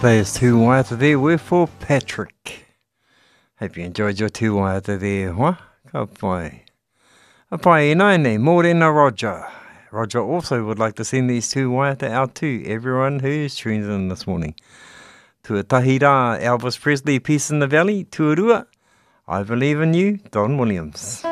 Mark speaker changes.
Speaker 1: Those two waiata there were for Patrick. Hope you enjoyed your two waiata there, huh? Ka pai. A pai e nai nei, Morena Roger. Roger also would like to send these two waiata out to everyone who's tuned in this morning. Tuatahi rā, Elvis Presley, Peace in the Valley, Tuarua. I believe in you, Don Williams.